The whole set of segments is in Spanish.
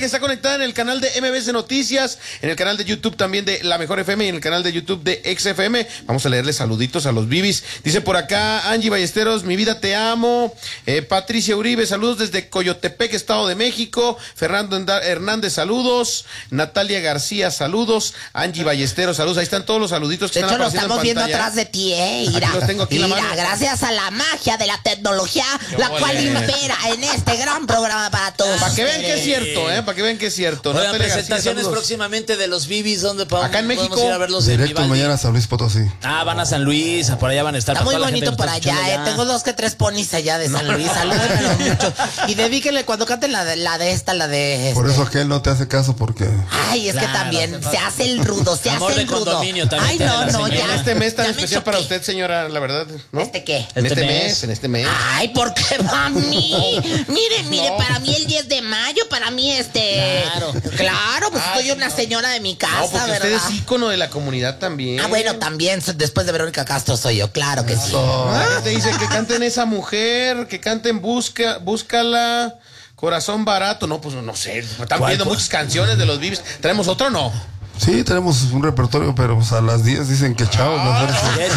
está conectada en el canal de MBS Noticias, en el canal de YouTube también de La Mejor FM y en el canal de YouTube de XFM. Vamos a leerle saluditos a los Bibis. Dice por acá Angie Ballesteros, mi vida te amo. Patricia Uribe, saludos desde Coyotepec, Estado de México. Fernando Hernández, saludos. Natalia García, saludos. Angie Ballesteros, saludos. Ahí están todos los saluditos que de están hecho, apareciendo lo estamos viendo pantalla. atrás de ti, Ira. Aquí los tengo aquí en la mano. Gracias a la magia de la tecnología, la cual impera en este gran programa para todos. Para que vean que es cierto, para que vean que es cierto. Oigan, Natalia presentaciones García, próximamente de los Bibis, ¿dónde acá en México. podemos ir a verlos? Directo mañana a San Luis Potosí. Ah, van a San Luis, por allá van a estar. Está muy toda la gente bonito que por nos está allá, escuchando Tengo 2 que 3 ponis allá de San Luis. Salúdenmelos mucho. Y dedíquenle cuando canten la de Por eso aquel no te hace caso porque... Ay, es que también se hace el rudo, se Amor hace de el rudo. condominio también Ay, tiene no, la no, señora. ya. En este mes tan Ya me especial para choqué. usted, señora, la verdad, ¿no? ¿Este qué? En Este este mes. mes, en este mes. Ay, ¿por qué para mí? Mire, para mí el 10 de mayo, para mí Claro, pues soy una señora de mi casa, No, porque usted ¿verdad? es ícono de la comunidad también. Ah, bueno, también después de Verónica Castro soy yo, claro que sí. La gente dice que canten esa mujer, que canten Búscala, Corazón Barato. No, pues no sé, están pidiendo muchas canciones de los Bibis. ¿Traemos otro o no? Sí, tenemos un repertorio, pero pues, a las 10 dicen que chao. Mejor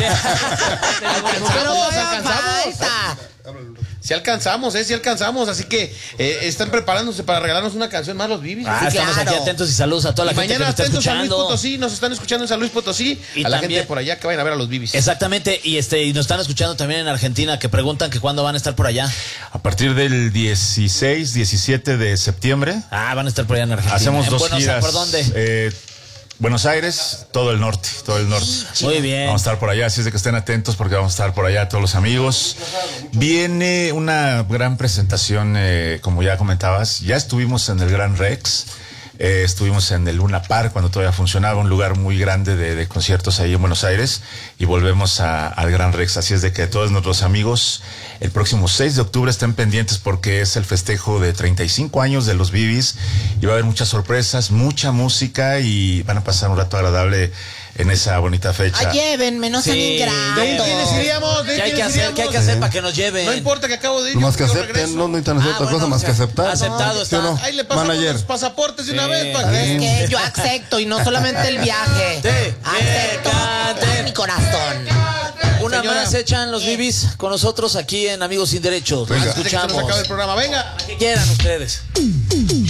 Pero alcanzamos. Si alcanzamos, si alcanzamos. Así que están preparándose para regalarnos una canción más los Bibis. Ah, Sí, estamos claro. aquí atentos y saludos a toda la Y gente que mañana nos está atentos a Luis escuchando. Potosí, nos están escuchando en San Luis Potosí. Y a la también- gente por allá que vayan a ver a los Bibis. Exactamente, y nos están escuchando también en Argentina, que preguntan que cuándo van a estar por allá. A partir del 16, 17 de septiembre, Ah, van a estar por allá en Argentina. hacemos ¿En dos Buenos giras. Aires? ¿Por dónde? Buenos Aires, todo el norte. Muy bien. Vamos a estar por allá, así es de que estén atentos porque vamos a estar por allá todos los amigos. Viene una gran presentación, como ya comentabas. Ya estuvimos en el Gran Rex, estuvimos en el Luna Park cuando todavía funcionaba, un lugar muy grande de conciertos ahí en Buenos Aires, y volvemos al Gran Rex. Así es de que todos nuestros amigos, el próximo 6 de octubre estén pendientes porque es el festejo de 35 años de los Bibis y va a haber muchas sorpresas, mucha música y van a pasar un rato agradable en esa bonita fecha. Ay, llévenme, no sean Sí, ingratos. ¿De quiénes iríamos? ¿De ¿Qué hay que quiénes hacer? ¿Qué hay que iríamos? hacer para que nos lleven? No importa que acabo de ir. No más que yo acepten, regreso. no necesitan hacer otra cosa más que aceptar. aceptado ¿Sí o no? Ahí le pasamos Manager. los pasaportes de una vez para Es que... que yo acepto y no solamente el viaje. Acepto en mi corazón. Una Señora. más echan los Bibis con nosotros aquí en Amigos Sin Derechos. Los Venga. Antes de que se nos escuchamos. acabe el programa, venga. Que quieran ustedes.